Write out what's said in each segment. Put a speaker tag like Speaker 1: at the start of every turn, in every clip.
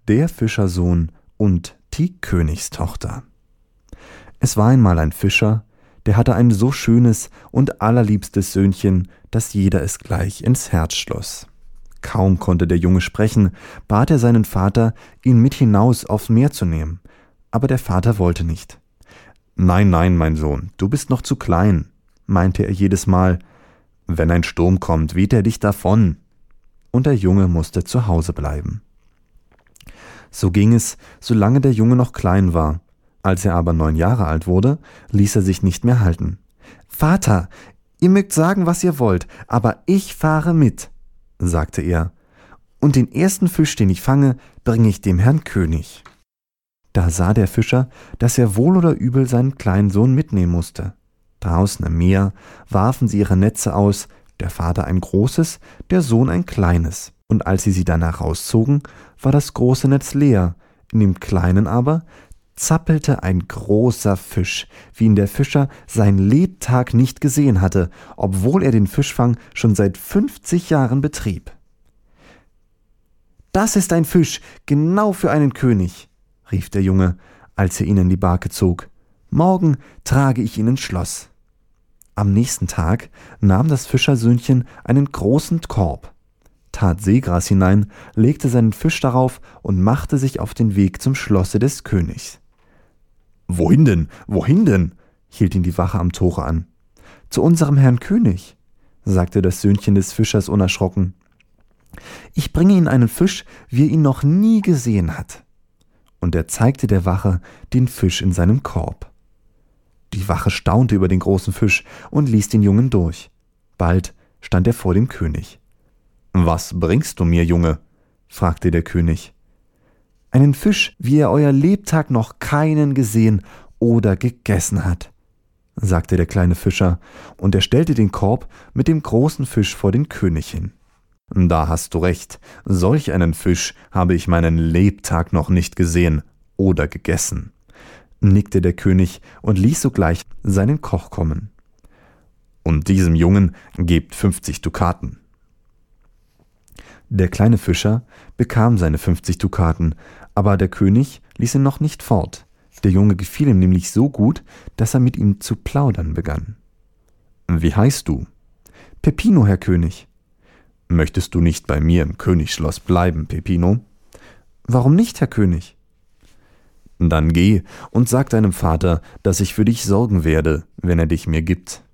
Speaker 1: Der Fischersohn und die Königstochter. Es war einmal ein Fischer, der hatte ein so schönes und allerliebstes Söhnchen, dass jeder es gleich ins Herz schloss. Kaum konnte der Junge sprechen, bat er seinen Vater, ihn mit hinaus aufs Meer zu nehmen. Aber der Vater wollte nicht. »Nein, nein, mein Sohn, du bist noch zu klein«, meinte er jedes Mal. »Wenn ein Sturm kommt, weht er dich davon.« Und der Junge musste zu Hause bleiben. So ging es, solange der Junge noch klein war. Als er aber 9 Jahre alt wurde, ließ er sich nicht mehr halten. »Vater, ihr mögt sagen, was ihr wollt, aber ich fahre mit«, sagte er. »Und den ersten Fisch, den ich fange, bringe ich dem Herrn König.« Da sah der Fischer, dass er wohl oder übel seinen kleinen Sohn mitnehmen musste. Draußen im Meer warfen sie ihre Netze aus, der Vater ein großes, der Sohn ein kleines. Und als sie danach rauszogen, war das große Netz leer, in dem kleinen aber zappelte ein großer Fisch, wie ihn der Fischer sein Lebtag nicht gesehen hatte, obwohl er den Fischfang schon seit 50 Jahren betrieb. »Das ist ein Fisch, genau für einen König«, rief der Junge, als er ihn in die Barke zog. »Morgen trage ich ihn ins Schloss.« Am nächsten Tag nahm das Fischersöhnchen einen großen Korb, tat Seegras hinein, legte seinen Fisch darauf und machte sich auf den Weg zum Schlosse des Königs. »Wohin denn? Wohin denn?« hielt ihn die Wache am Tore an. »Zu unserem Herrn König«, sagte das Söhnchen des Fischers unerschrocken. »Ich bringe Ihnen einen Fisch, wie er ihn noch nie gesehen hat.« Und er zeigte der Wache den Fisch in seinem Korb. Die Wache staunte über den großen Fisch und ließ den Jungen durch. Bald stand er vor dem König. »Was bringst du mir, Junge?« fragte der König. »Einen Fisch, wie er euer Lebtag noch keinen gesehen oder gegessen hat«, sagte der kleine Fischer, und er stellte den Korb mit dem großen Fisch vor den König hin. »Da hast du recht, solch einen Fisch habe ich meinen Lebtag noch nicht gesehen oder gegessen«, nickte der König und ließ sogleich seinen Koch kommen. »Und diesem Jungen gebt 50 Dukaten.« Der kleine Fischer bekam seine 50 Dukaten, aber der König ließ ihn noch nicht fort. Der Junge gefiel ihm nämlich so gut, dass er mit ihm zu plaudern begann. »Wie heißt du?« »Peppino, Herr König.« »Möchtest du nicht bei mir im Königsschloss bleiben, Peppino?« »Warum nicht, Herr König?« »Dann geh und sag deinem Vater, dass ich für dich sorgen werde, wenn er dich mir gibt.«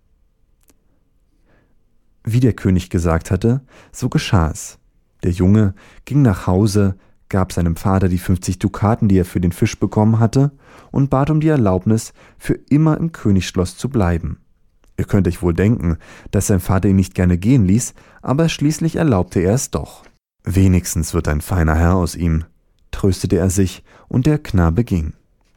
Speaker 1: Wie der König gesagt hatte, so geschah es. Der Junge ging nach Hause, gab seinem Vater die 50 Dukaten, die er für den Fisch bekommen hatte, und bat um die Erlaubnis, für immer im Königsschloss zu bleiben. Ihr könnt euch wohl denken, dass sein Vater ihn nicht gerne gehen ließ, aber schließlich erlaubte er es doch. »Wenigstens wird ein feiner Herr aus ihm«, tröstete er sich, und der Knabe ging.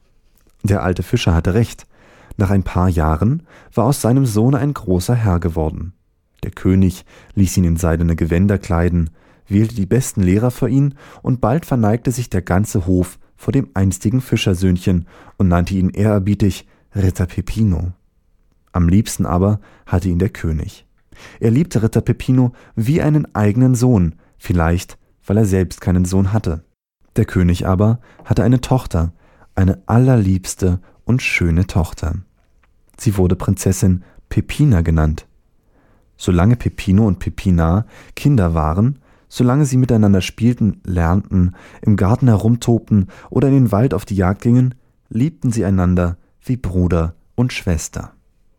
Speaker 1: Der alte Fischer hatte recht. Nach ein paar Jahren war aus seinem Sohne ein großer Herr geworden. Der König ließ ihn in seidene Gewänder kleiden, wählte die besten Lehrer für ihn, und bald verneigte sich der ganze Hof vor dem einstigen Fischersöhnchen und nannte ihn ehrerbietig Ritter Peppino. Am liebsten aber hatte ihn der König. Er liebte Ritter Peppino wie einen eigenen Sohn, vielleicht, weil er selbst keinen Sohn hatte. Der König aber hatte eine Tochter, eine allerliebste und schöne Tochter. Sie wurde Prinzessin Peppina genannt. Solange Peppino und Peppina Kinder waren, solange sie miteinander spielten, lernten, im Garten herumtobten oder in den Wald auf die Jagd gingen, liebten sie einander wie Bruder und Schwester.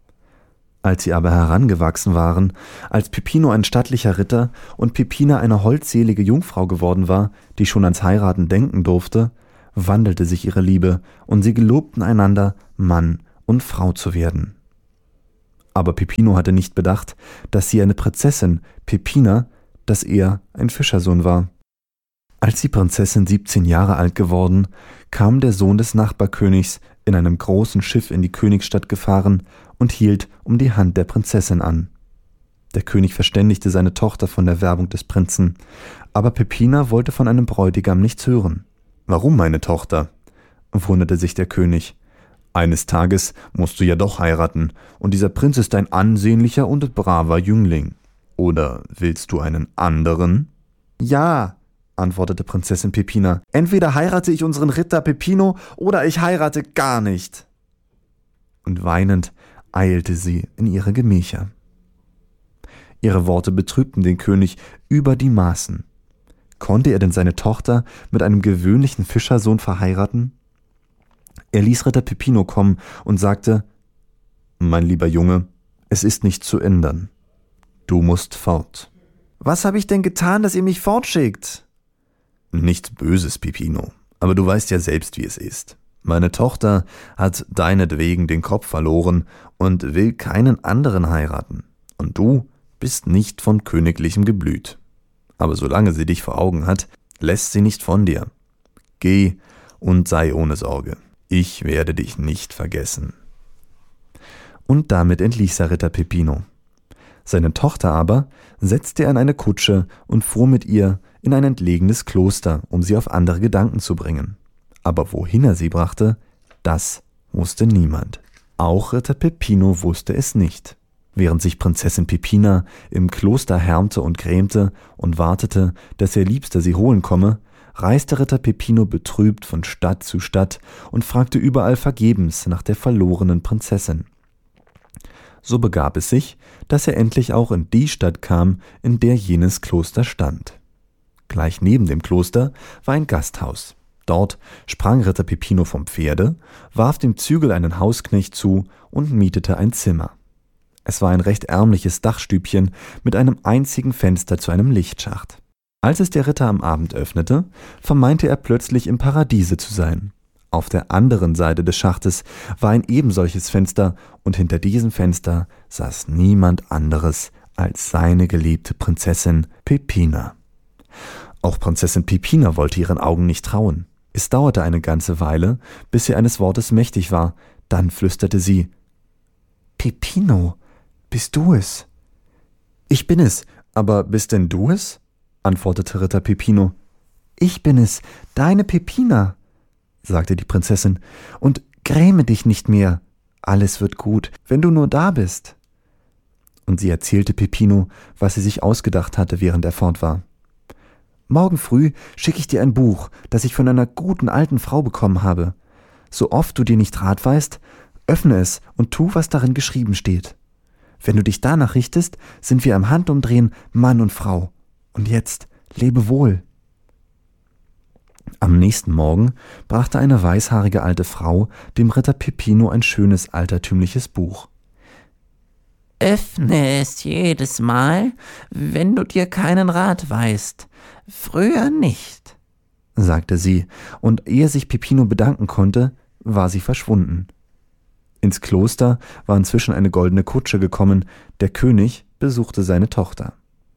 Speaker 1: Als sie aber herangewachsen waren, als Peppino ein stattlicher Ritter und Peppina eine holdselige Jungfrau geworden war, die schon ans Heiraten denken durfte, wandelte sich ihre Liebe und sie gelobten einander, Mann und Frau zu werden. Aber Peppino hatte nicht bedacht, dass sie eine Prinzessin, Peppina, dass er ein Fischersohn war. Als die Prinzessin 17 Jahre alt geworden, kam der Sohn des Nachbarkönigs in einem großen Schiff in die Königsstadt gefahren und hielt um die Hand der Prinzessin an. Der König verständigte seine Tochter von der Werbung des Prinzen, aber Peppina wollte von einem Bräutigam nichts hören. »Warum, meine Tochter?« wunderte sich der König. »Eines Tages musst du ja doch heiraten, und dieser Prinz ist ein ansehnlicher und braver Jüngling. Oder willst du einen anderen?« »Ja«, antwortete Prinzessin Peppina. »Entweder heirate ich unseren Ritter Peppino oder ich heirate gar nicht.« Und weinend eilte sie in ihre Gemächer. Ihre Worte betrübten den König über die Maßen. Konnte er denn seine Tochter mit einem gewöhnlichen Fischersohn verheiraten? Er ließ Ritter Peppino kommen und sagte: »Mein lieber Junge, es ist nicht zu ändern. Du musst fort.« »Was habe ich denn getan, dass ihr mich fortschickt?« »Nichts Böses, Peppino, aber du weißt ja selbst, wie es ist. Meine Tochter hat deinetwegen den Kopf verloren und will keinen anderen heiraten. Und du bist nicht von königlichem Geblüt. Aber solange sie dich vor Augen hat, lässt sie nicht von dir. Geh und sei ohne Sorge. Ich werde dich nicht vergessen.« Und damit entließ er Ritter Peppino. Seine Tochter aber setzte er in eine Kutsche und fuhr mit ihr in ein entlegenes Kloster, um sie auf andere Gedanken zu bringen. Aber wohin er sie brachte, das wusste niemand. Auch Ritter Peppino wusste es nicht. Während sich Prinzessin Peppina im Kloster härmte und grämte und wartete, dass ihr Liebster sie holen komme, reiste Ritter Peppino betrübt von Stadt zu Stadt und fragte überall vergebens nach der verlorenen Prinzessin. So begab es sich, dass er endlich auch in die Stadt kam, in der jenes Kloster stand. Gleich neben dem Kloster war ein Gasthaus. Dort sprang Ritter Peppino vom Pferde, warf dem Zügel einen Hausknecht zu und mietete ein Zimmer. Es war ein recht ärmliches Dachstübchen mit einem einzigen Fenster zu einem Lichtschacht. Als es der Ritter am Abend öffnete, vermeinte er plötzlich im Paradiese zu sein. Auf der anderen Seite des Schachtes war ein ebensolches Fenster, und hinter diesem Fenster saß niemand anderes als seine geliebte Prinzessin Peppina. Auch Prinzessin Peppina wollte ihren Augen nicht trauen. Es dauerte eine ganze Weile, bis sie eines Wortes mächtig war. Dann flüsterte sie: »Peppino, bist du es?« »Ich bin es, aber bist denn du es?« antwortete Ritter Peppino. »Ich bin es, deine Peppina«, sagte die Prinzessin, »und gräme dich nicht mehr. Alles wird gut, wenn du nur da bist.« Und sie erzählte Peppino, was sie sich ausgedacht hatte, während er fort war. »Morgen früh schicke ich dir ein Buch, das ich von einer guten alten Frau bekommen habe. So oft du dir nicht Rat weißt, öffne es und tu, was darin geschrieben steht. Wenn du dich danach richtest, sind wir im Handumdrehen Mann und Frau. Und jetzt lebe wohl.« Am nächsten Morgen brachte eine weißhaarige alte Frau dem Ritter Peppino ein schönes altertümliches Buch.
Speaker 2: »Öffne es jedes Mal, wenn du dir keinen Rat weißt. Früher nicht«,
Speaker 1: sagte sie, und ehe sich Peppino bedanken konnte, war sie verschwunden. Ins Kloster war inzwischen eine goldene Kutsche gekommen. Der König besuchte seine Tochter.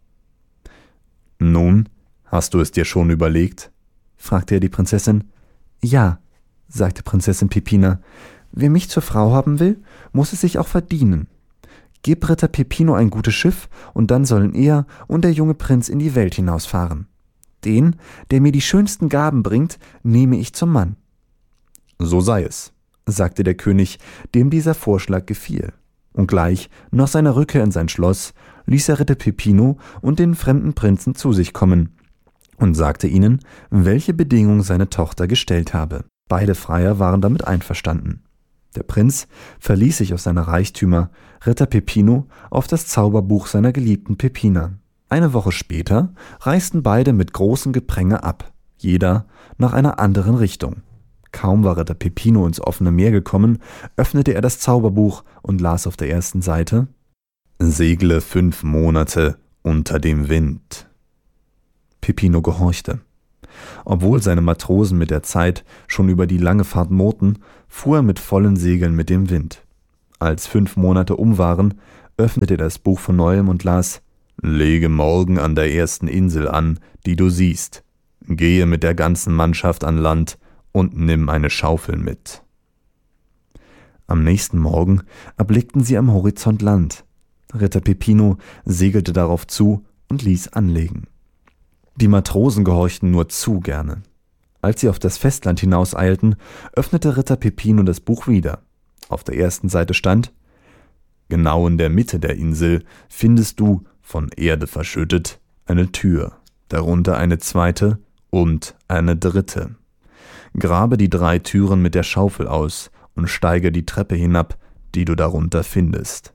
Speaker 1: »Nun, hast du es dir schon überlegt?« fragte er die Prinzessin. »Ja«, sagte Prinzessin Peppina, »wer mich zur Frau haben will, muss es sich auch verdienen. Gib Ritter Peppino ein gutes Schiff, und dann sollen er und der junge Prinz in die Welt hinausfahren. Den, der mir die schönsten Gaben bringt, nehme ich zum Mann.« »So sei es«, sagte der König, dem dieser Vorschlag gefiel. Und gleich nach seiner Rückkehr in sein Schloss ließ er Ritter Peppino und den fremden Prinzen zu sich kommen und sagte ihnen, welche Bedingung seine Tochter gestellt habe. Beide Freier waren damit einverstanden. Der Prinz verließ sich auf seine Reichtümer, Ritter Peppino auf das Zauberbuch seiner geliebten Peppina. Eine Woche später reisten beide mit großem Gepränge ab, jeder nach einer anderen Richtung. Kaum war Ritter Peppino ins offene Meer gekommen, öffnete er das Zauberbuch und las auf der ersten Seite: »Segle 5 Monate unter dem Wind.« Peppino gehorchte. Obwohl seine Matrosen mit der Zeit schon über die lange Fahrt murrten, fuhr er mit vollen Segeln mit dem Wind. Als 5 Monate um waren, öffnete er das Buch von neuem und las: »Lege morgen an der ersten Insel an, die du siehst. Gehe mit der ganzen Mannschaft an Land und nimm eine Schaufel mit.« Am nächsten Morgen erblickten sie am Horizont Land. Ritter Peppino segelte darauf zu und ließ anlegen. Die Matrosen gehorchten nur zu gerne. Als sie auf das Festland hinauseilten, öffnete Ritter Peppino das Buch wieder. Auf der ersten Seite stand: »Genau in der Mitte der Insel findest du, von Erde verschüttet, eine Tür, darunter eine zweite Und eine dritte. Grabe die 3 Türen mit der Schaufel aus und steige die Treppe hinab, die du darunter findest.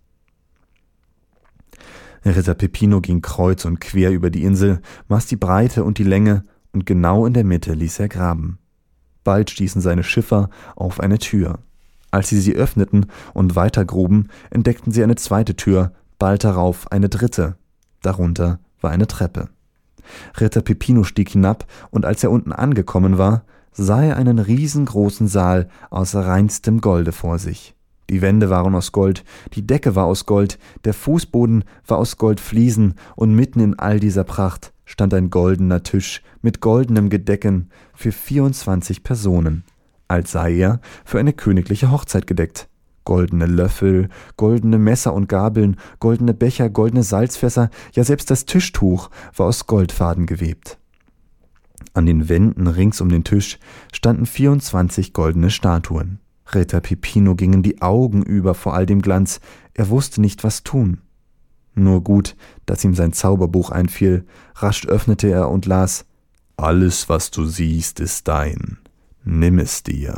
Speaker 1: Ritter Peppino ging kreuz und quer über die Insel, maß die Breite und die Länge, und genau in der Mitte ließ er graben. Bald stießen seine Schiffer auf eine Tür. Als sie öffneten und weitergruben, entdeckten sie eine zweite Tür, bald darauf eine dritte. Darunter war eine Treppe. Ritter Peppino stieg hinab, und als er unten angekommen war, sah er einen riesengroßen Saal aus reinstem Golde vor sich. Die Wände waren aus Gold, die Decke war aus Gold, der Fußboden war aus Goldfliesen, und mitten in all dieser Pracht stand ein goldener Tisch mit goldenem Gedecken für 24 Personen, als sei er für eine königliche Hochzeit gedeckt. Goldene Löffel, goldene Messer und Gabeln, goldene Becher, goldene Salzfässer, ja selbst das Tischtuch war aus Goldfaden gewebt. An den Wänden rings um den Tisch standen 24 goldene Statuen. Ritter Peppino gingen die Augen über vor all dem Glanz, er wusste nicht, was tun. Nur gut, dass ihm sein Zauberbuch einfiel, rasch öffnete er und las: »Alles, was du siehst, ist dein. Nimm es dir.«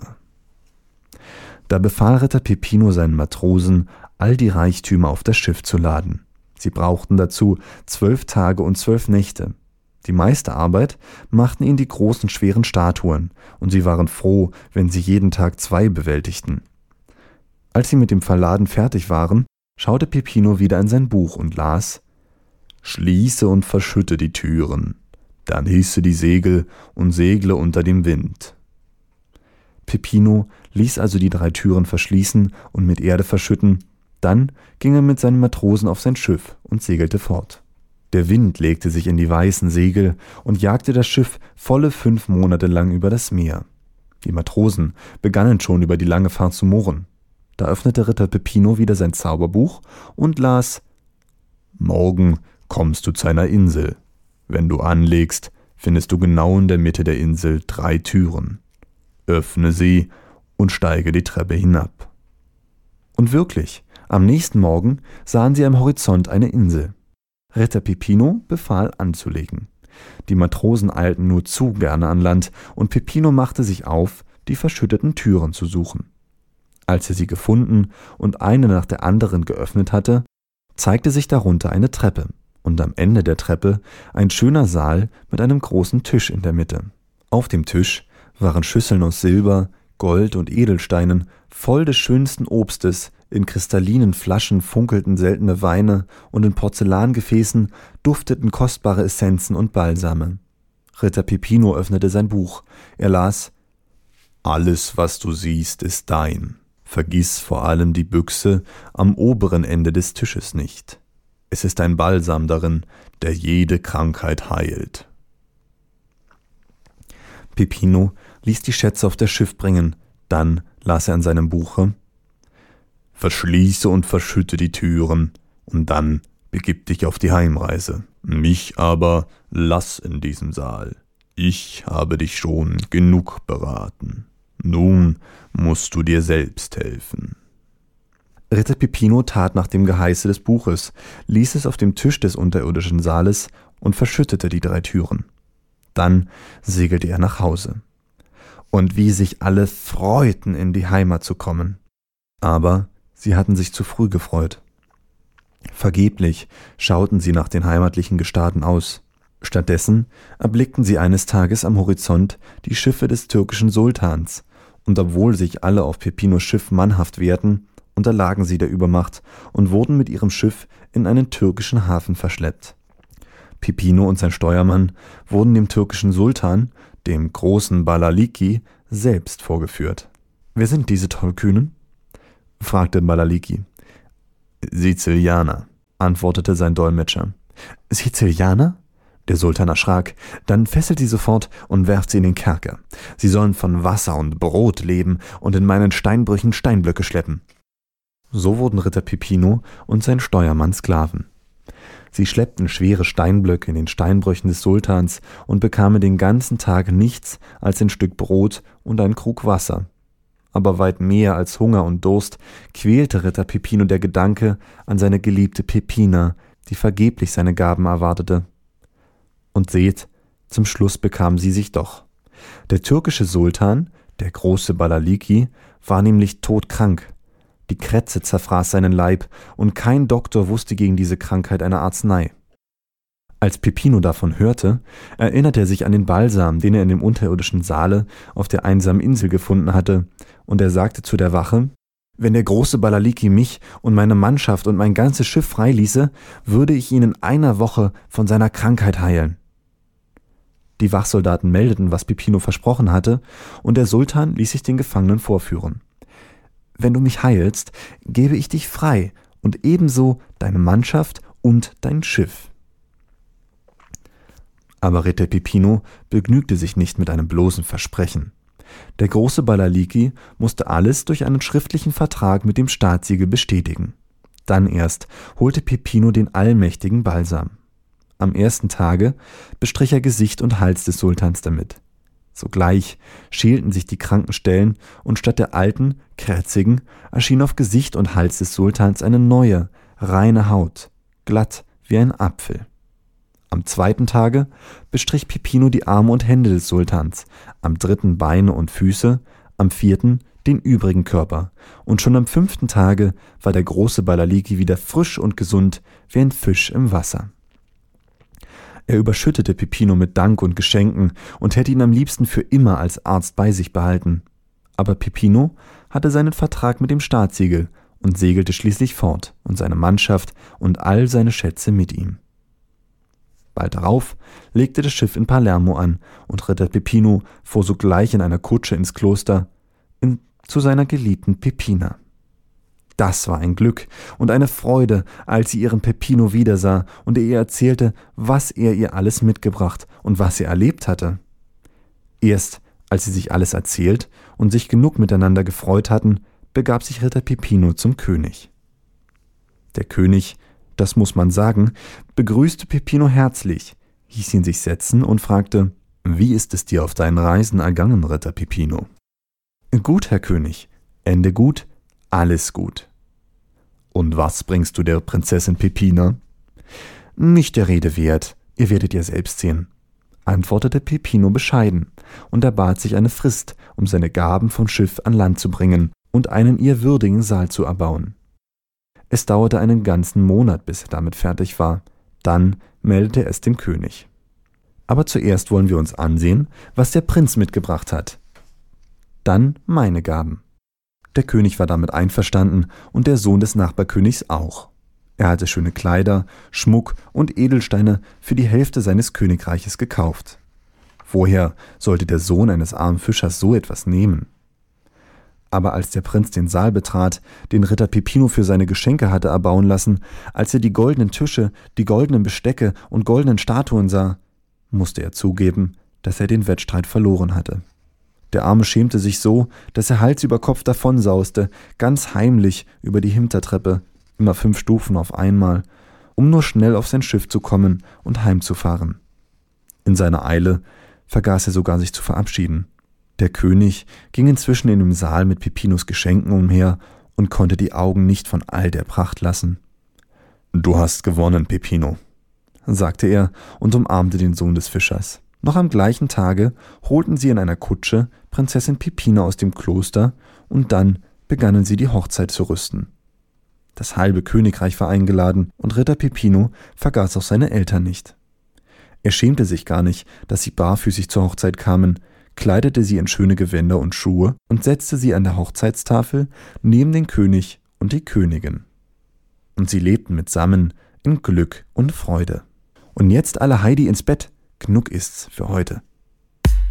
Speaker 1: Da befahl Ritter Peppino seinen Matrosen, all die Reichtümer auf das Schiff zu laden. Sie brauchten dazu 12 Tage und 12 Nächte. Die meiste Arbeit machten ihnen die großen, schweren Statuen, und sie waren froh, wenn sie jeden Tag 2 bewältigten. Als sie mit dem Verladen fertig waren, schaute Peppino wieder in sein Buch und las: »Schließe und verschütte die Türen, dann hisse die Segel und segle unter dem Wind.« Peppino ließ also die 3 Türen verschließen und mit Erde verschütten, dann ging er mit seinen Matrosen auf sein Schiff und segelte fort. Der Wind legte sich in die weißen Segel und jagte das Schiff volle 5 Monate lang über das Meer. Die Matrosen begannen schon über die lange Fahrt zu murren. Da öffnete Ritter Peppino wieder sein Zauberbuch und las: »Morgen kommst du zu einer Insel. Wenn du anlegst, findest du genau in der Mitte der Insel 3 Türen. Öffne sie und steige die Treppe hinab.« Und wirklich, am nächsten Morgen sahen sie am Horizont eine Insel. Ritter Peppino befahl anzulegen. Die Matrosen eilten nur zu gerne an Land, und Peppino machte sich auf, die verschütteten Türen zu suchen. Als er sie gefunden und eine nach der anderen geöffnet hatte, zeigte sich darunter eine Treppe, und am Ende der Treppe ein schöner Saal mit einem großen Tisch in der Mitte. Auf dem Tisch waren Schüsseln aus Silber, Gold und Edelsteinen, voll des schönsten Obstes, in kristallinen Flaschen funkelten seltene Weine, und in Porzellangefäßen dufteten kostbare Essenzen und Balsame. Ritter Peppino öffnete sein Buch. Er las: »Alles, was du siehst, ist dein. Vergiss vor allem die Büchse am oberen Ende des Tisches nicht. Es ist ein Balsam darin, der jede Krankheit heilt.« Peppino ließ die Schätze auf das Schiff bringen, dann las er in seinem Buche: »Verschließe und verschütte die Türen, und dann begib dich auf die Heimreise. Mich aber lass in diesem Saal. Ich habe dich schon genug beraten. Nun musst du dir selbst helfen.« Ritter Peppino tat nach dem Geheiße des Buches, ließ es auf dem Tisch des unterirdischen Saales und verschüttete die 3 Türen. Dann segelte er nach Hause. Und wie sich alle freuten, in die Heimat zu kommen. Aber sie hatten sich zu früh gefreut. Vergeblich schauten sie nach den heimatlichen Gestaden aus. Stattdessen erblickten sie eines Tages am Horizont die Schiffe des türkischen Sultans, und obwohl sich alle auf Peppinos Schiff mannhaft wehrten, unterlagen sie der Übermacht und wurden mit ihrem Schiff in einen türkischen Hafen verschleppt. Peppino und sein Steuermann wurden dem türkischen Sultan, dem großen Balaliki, selbst vorgeführt. »Wer sind diese Tollkühnen?« fragte Balaliki. »Sizilianer«, antwortete sein Dolmetscher. »Sizilianer?« Der Sultan erschrak. »Dann fesselt sie sofort und werft sie in den Kerker. Sie sollen von Wasser und Brot leben und in meinen Steinbrüchen Steinblöcke schleppen.« So wurden Ritter Peppino und sein Steuermann Sklaven. Sie schleppten schwere Steinblöcke in den Steinbrüchen des Sultans und bekamen den ganzen Tag nichts als ein Stück Brot und einen Krug Wasser. Aber weit mehr als Hunger und Durst quälte Ritter Peppino der Gedanke an seine geliebte Peppina, die vergeblich seine Gaben erwartete. Und seht, Zum Schluss bekamen sie sich doch. Der türkische Sultan, der große Balaliki, war nämlich todkrank. Die Krätze zerfraß seinen Leib und kein Doktor wusste gegen diese Krankheit eine Arznei. Als Peppino davon hörte, erinnerte er sich an den Balsam, den er in dem unterirdischen Saale auf der einsamen Insel gefunden hatte, und er sagte zu der Wache: »Wenn der große Balaliki mich und meine Mannschaft und mein ganzes Schiff freiließe, würde ich ihn in einer Woche von seiner Krankheit heilen.« Die Wachsoldaten meldeten, was Peppino versprochen hatte, und der Sultan ließ sich den Gefangenen vorführen. »Wenn du mich heilst, gebe ich dich frei und ebenso deine Mannschaft und dein Schiff.« Aber Ritter Peppino begnügte sich nicht mit einem bloßen Versprechen. Der große Balaliki musste alles durch einen schriftlichen Vertrag mit dem Staatssiegel bestätigen. Dann erst holte Peppino den allmächtigen Balsam. Am ersten Tage bestrich er Gesicht und Hals des Sultans damit. Sogleich schälten sich die kranken Stellen und statt der alten, krätzigen, erschien auf Gesicht und Hals des Sultans eine neue, reine Haut, glatt wie ein Apfel. Am zweiten Tage bestrich Peppino die Arme und Hände des Sultans, am dritten Beine und Füße, am vierten den übrigen Körper, und schon am 5. Tage war der große Balaliki wieder frisch und gesund wie ein Fisch im Wasser. Er überschüttete Peppino mit Dank und Geschenken und hätte ihn am liebsten für immer als Arzt bei sich behalten. Aber Peppino hatte seinen Vertrag mit dem Staatssiegel und segelte schließlich fort und seine Mannschaft und all seine Schätze mit ihm. Bald darauf legte das Schiff in Palermo an und Ritter Peppino fuhr sogleich in einer Kutsche ins Kloster zu seiner geliebten Peppina. Das war ein Glück und eine Freude, als sie ihren Peppino wiedersah und er ihr erzählte, was er ihr alles mitgebracht und was er erlebt hatte. Erst als sie sich alles erzählt und sich genug miteinander gefreut hatten, begab sich Ritter Peppino zum König. Der König, das muss man sagen, begrüßte Peppino herzlich, hieß ihn sich setzen und fragte: »Wie ist es dir auf deinen Reisen ergangen, Ritter Peppino?« »Gut, Herr König, Ende gut, alles gut.« »Und was bringst du der Prinzessin Peppina?« »Nicht der Rede wert, ihr werdet ja selbst sehen«, antwortete Peppino bescheiden, und er bat sich eine Frist, um seine Gaben vom Schiff an Land zu bringen und einen ihr würdigen Saal zu erbauen. Es dauerte einen ganzen Monat, bis er damit fertig war. Dann meldete er es dem König. Aber zuerst wollen wir uns ansehen, was der Prinz mitgebracht hat. Dann meine Gaben. Der König war damit einverstanden und der Sohn des Nachbarkönigs auch. Er hatte schöne Kleider, Schmuck und Edelsteine für die Hälfte seines Königreiches gekauft. Woher sollte der Sohn eines armen Fischers so etwas nehmen? Aber als der Prinz den Saal betrat, den Ritter Peppino für seine Geschenke hatte erbauen lassen, als er die goldenen Tische, die goldenen Bestecke und goldenen Statuen sah, musste er zugeben, dass er den Wettstreit verloren hatte. Der Arme schämte sich so, dass er Hals über Kopf davonsauste, ganz heimlich über die Hintertreppe, immer 5 Stufen auf einmal, um nur schnell auf sein Schiff zu kommen und heimzufahren. In seiner Eile vergaß er sogar, sich zu verabschieden. Der König ging inzwischen in dem Saal mit Peppinos Geschenken umher und konnte die Augen nicht von all der Pracht lassen. »Du hast gewonnen, Peppino«, sagte er und umarmte den Sohn des Fischers. Noch am gleichen Tage holten sie in einer Kutsche Prinzessin Peppina aus dem Kloster und dann begannen sie die Hochzeit zu rüsten. Das halbe Königreich war eingeladen und Ritter Peppino vergaß auch seine Eltern nicht. Er schämte sich gar nicht, dass sie barfüßig zur Hochzeit kamen, kleidete sie in schöne Gewänder und Schuhe und setzte sie an der Hochzeitstafel neben den König und die Königin. Und sie lebten mitsammen in Glück und Freude. Und jetzt alle Heidi ins Bett, genug ist's für heute.